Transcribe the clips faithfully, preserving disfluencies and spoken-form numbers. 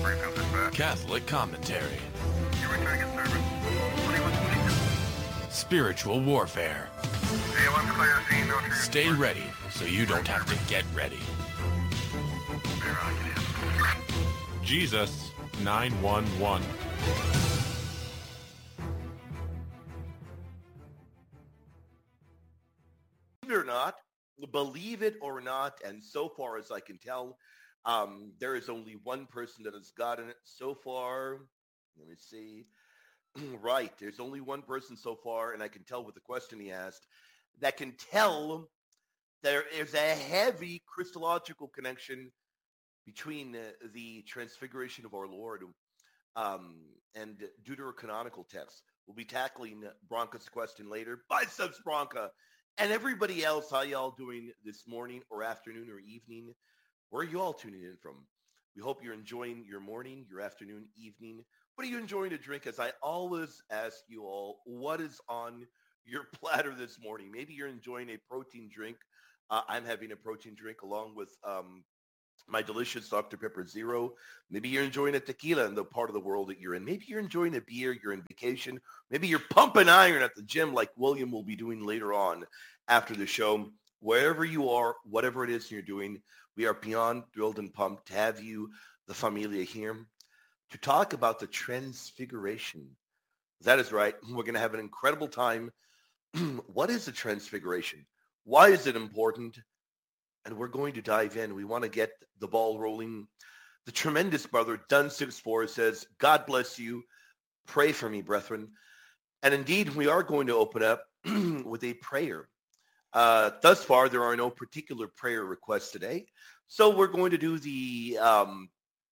Catholic commentary. Spiritual warfare. Stay ready so you don't have to get ready. Jesus nine one one. Believe it or not, believe it or not, and so far as I can tell, um, there is only one person that has gotten it so far. Let me see. Right, there's only one person so far, and I can tell with the question he asked, that can tell there is a heavy Christological connection between uh, the transfiguration of our Lord um, and deuterocanonical texts. We'll be tackling Bronca's question later. Biceps Bronca. And everybody else, how y'all doing this morning or afternoon or evening? Where are you all tuning in from? We hope you're enjoying your morning, your afternoon, evening. What are you enjoying to drink? As I always ask you all, what is on your platter this morning? Maybe you're enjoying a protein drink. Uh, I'm having a protein drink along with um, my delicious Doctor Pepper Zero. Maybe you're enjoying a tequila in the part of the world that you're in. Maybe you're enjoying a beer, you're in vacation. Maybe you're pumping iron at the gym like William will be doing later on after the show. Wherever you are, whatever it is you're doing, we are beyond thrilled and pumped to have you, the familia, here to talk about the transfiguration. That is right. We're going to have an incredible time. What is the transfiguration? Why is it important? And we're going to dive in. We want to get the ball rolling. The tremendous brother, Dun six four, says, God bless you. Pray for me, brethren. And indeed, we are going to open up with a prayer. Uh, thus far, there are no particular prayer requests today. So we're going to do the um,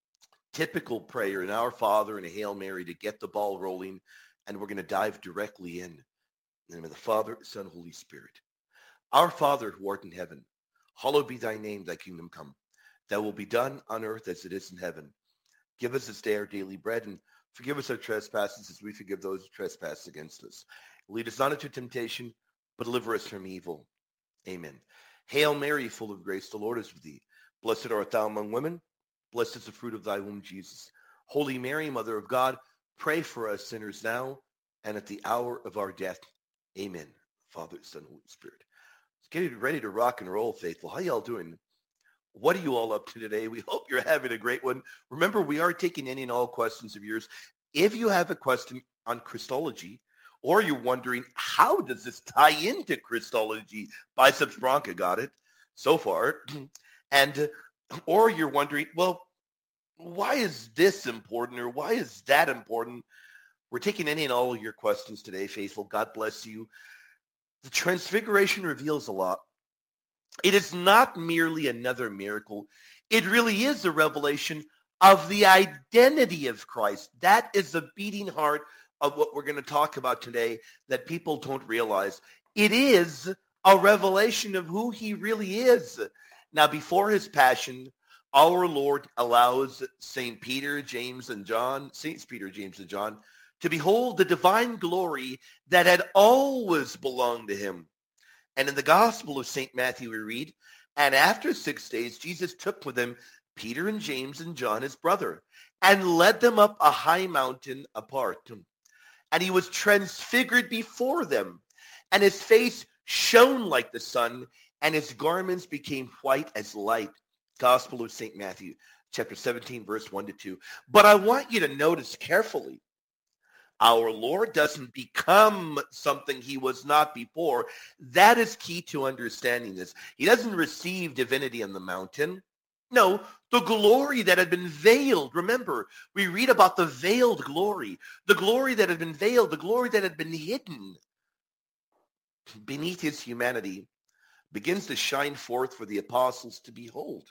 typical prayer, an Our Father and a Hail Mary to get the ball rolling. And we're going to dive directly in. In the name of the Father, Son, Holy Spirit. Our Father who art in heaven, hallowed be thy name, thy kingdom come. Thy will be done on earth as it is in heaven. Give us this day our daily bread, and forgive us our trespasses as we forgive those who trespass against us. Lead us not into temptation, but deliver us from evil. Amen. Hail Mary, full of grace, the Lord is with thee. Blessed art thou among women. Blessed is the fruit of thy womb, Jesus. Holy Mary, Mother of God, pray for us sinners now and at the hour of our death. Amen. Father, Son, Holy Spirit. Getting ready to rock and roll, faithful. How y'all doing? What are you all up to today? We hope you're having a great one. Remember, we are taking any and all questions of yours. If you have a question on Christology, or you're wondering, how does this tie into Christology? Biceps Bronca got it so far. And, or you're wondering, well, why is this important? Or why is that important? We're taking any and all of your questions today, faithful. God bless you. The Transfiguration reveals a lot. It is not merely another miracle. It really is a revelation of the identity of Christ. That is the beating heart of what we're going to talk about today that people don't realize. It is a revelation of who he really is. Now, before his passion, our Lord allows Saint Peter, James, and John, Saints Peter, James, and John, to behold the divine glory that had always belonged to him. And in the Gospel of Saint Matthew we read, and after six days Jesus took with him Peter and James and John his brother, and led them up a high mountain apart. And he was transfigured before them, and his face shone like the sun, and his garments became white as light. Gospel of Saint Matthew, chapter seventeen, verse one to two. But I want you to notice carefully, our Lord doesn't become something he was not before. That is key to understanding this. He doesn't receive divinity on the mountain. No, the glory that had been veiled. Remember, we read about the veiled glory. The glory that had been veiled, the glory that had been hidden beneath his humanity begins to shine forth for the apostles to behold.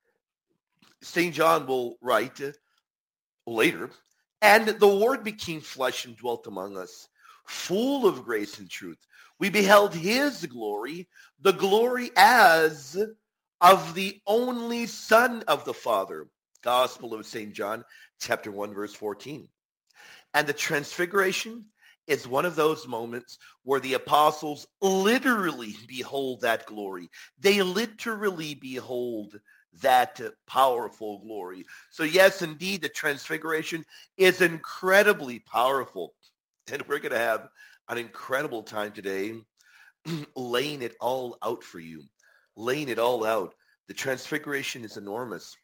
Saint John will write later, and the Word became flesh and dwelt among us, full of grace and truth. We beheld his glory, the glory as of the only Son of the Father. Gospel of Saint John, chapter one, verse fourteen. And the Transfiguration is one of those moments where the apostles literally behold that glory. They literally behold that powerful glory. So yes, indeed, the transfiguration is incredibly powerful. And we're going to have an incredible time today laying it all out for you, laying it all out. The transfiguration is enormous.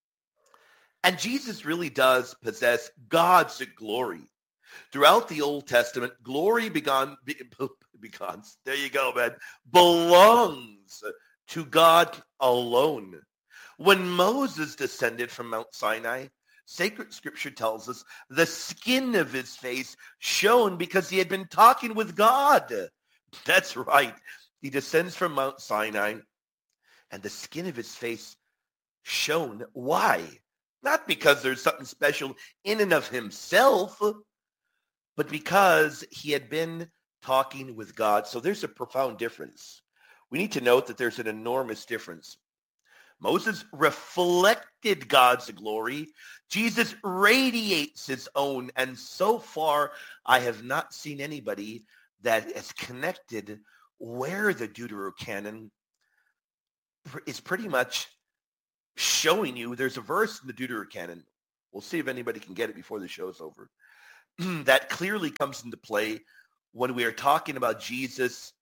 And Jesus really does possess God's glory. Throughout the Old Testament, glory begon, be, begons, there you go, man, belongs to God alone. When Moses descended from Mount Sinai, sacred scripture tells us the skin of his face shone because he had been talking with God. That's right. He descends from Mount Sinai and the skin of his face shone. Why? Not because there's something special in and of himself, but because he had been talking with God. So there's a profound difference. We need to note that there's an enormous difference. Moses reflected God's glory. Jesus radiates his own. And so far, I have not seen anybody that has connected where the Deuterocanon is pretty much showing you. There's a verse in the Deuterocanon. We'll see if anybody can get it before the show's over. That clearly comes into play when we are talking about Jesus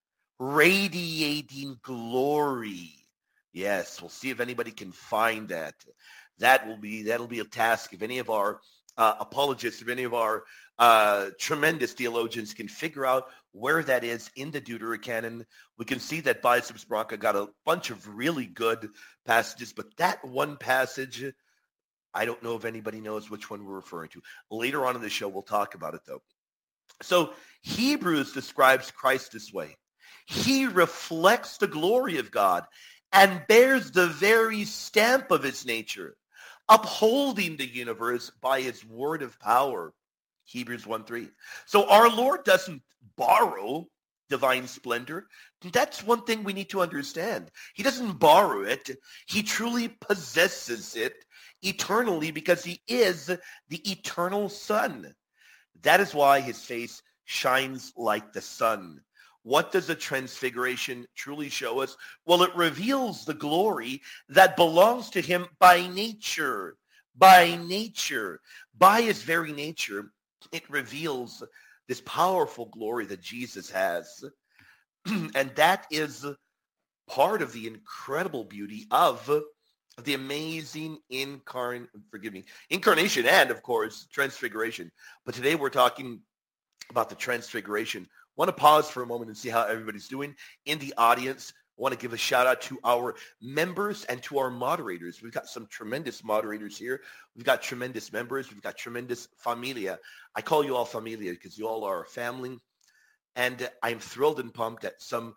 radiating glory. Yes, we'll see if anybody can find that. That will be that'll be a task if any of our uh, apologists, if any of our uh, tremendous theologians can figure out where that is in the Deuterocanon. We can see that Biceps Bronca got a bunch of really good passages, but that one passage, I don't know if anybody knows which one we're referring to. Later on in the show, we'll talk about it, though. So Hebrews describes Christ this way. He reflects the glory of God and bears the very stamp of his nature, upholding the universe by his word of power. Hebrews one three. So our Lord doesn't borrow divine splendor. That's one thing we need to understand. He doesn't borrow it. He truly possesses it eternally because he is the eternal Son. That is why his face shines like the sun. What does the transfiguration truly show us? Well, it reveals the glory that belongs to him by nature. By nature. By his very nature, it reveals this powerful glory that Jesus has. And that is part of the incredible beauty of the amazing incarn forgive me, incarnation and, of course, transfiguration. But today we're talking about the transfiguration. I want to pause for a moment and see how everybody's doing in the audience. I want to give a shout out to our members and to our moderators. We've got some tremendous moderators here. We've got tremendous members. We've got tremendous familia. I call you all familia because you all are family. And I'm thrilled and pumped at some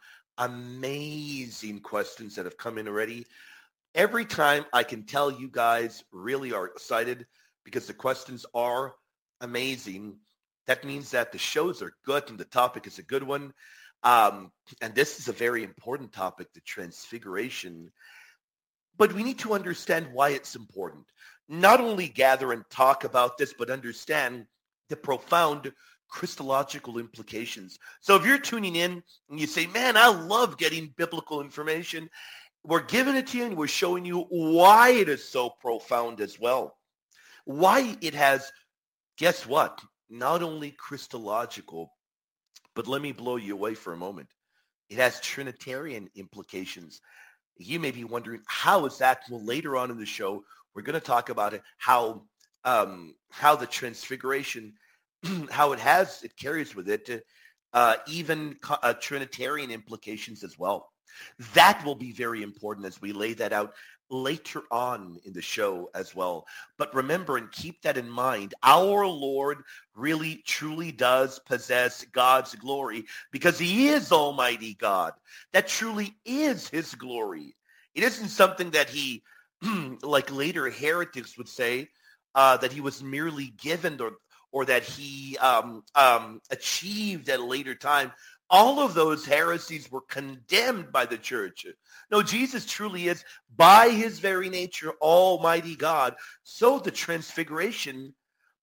amazing questions that have come in already. Every time I can tell you guys really are excited because the questions are amazing. That means that the shows are good and the topic is a good one. Um, and this is a very important topic, the transfiguration. But we need to understand why it's important. Not only gather and talk about this, but understand the profound Christological implications. So if you're tuning in and you say, man, I love getting biblical information, we're giving it to you and we're showing you why it is so profound as well. Why it has, guess what? Not only Christological, but let me blow you away for a moment. It has Trinitarian implications. You may be wondering, how is that? Well, later on in the show, we're going to talk about it, how um, how the transfiguration, how it has, it carries with it uh, even uh, Trinitarian implications as well. That will be very important as we lay that out later on in the show as well. But remember and keep that in mind. Our Lord really, truly does possess God's glory because he is Almighty God. That truly is his glory. It isn't something that he, like later heretics would say, uh, that he was merely given or, or that he um, um, achieved at a later time. All of those heresies were condemned by the church. No, Jesus truly is, by his very nature, Almighty God. So the transfiguration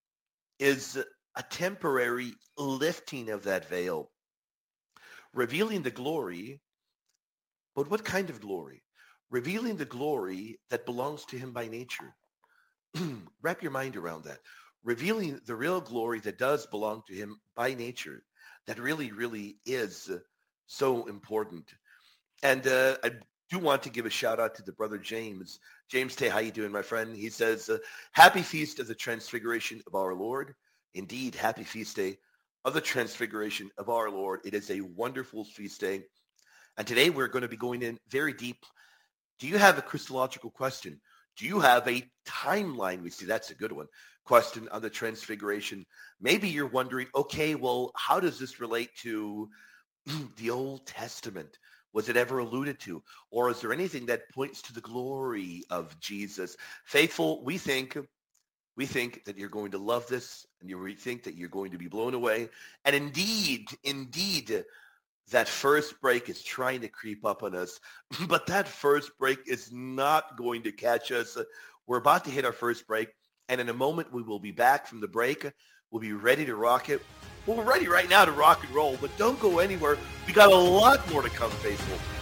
is a temporary lifting of that veil, revealing the glory. But what kind of glory? revealing the glory that belongs to him by nature. Wrap your mind around that. Revealing the real glory that does belong to him by nature. That really, really is so important. And uh, I do want to give a shout out to the brother James. James Tay, how you doing, my friend? He says, uh, happy feast of the transfiguration of our Lord. Indeed, happy feast day of the transfiguration of our Lord. It is a wonderful feast day. And today we're going to be going in very deep. Do you have a Christological question? Do you have a timeline? We see that's a good one. Question on the transfiguration. Maybe you're wondering, okay, well, how does this relate to the Old Testament? Was it ever alluded to? Or is there anything that points to the glory of Jesus? Faithful, we think, we think that you're going to love this, and you think that you're going to be blown away. And indeed, indeed, that first break is trying to creep up on us, but that first break is not going to catch us. We're about to hit our first break, and in a moment we will be back from the break. We'll be ready to rock it. Well, we're ready right now to rock and roll, but don't go anywhere. We got a lot more to come, faithful.